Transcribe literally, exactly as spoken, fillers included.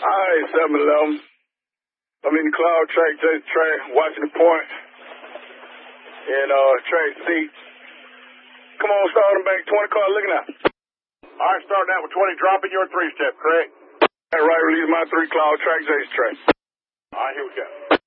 All right, seven eleven. I'm in the cloud track, just track, watching the point. And uh, track C. Come on, starting back, twenty car, looking out. All right, starting out with twenty, dropping your three-step, correct? All right, release my three cloud track, J track. All right, here we go.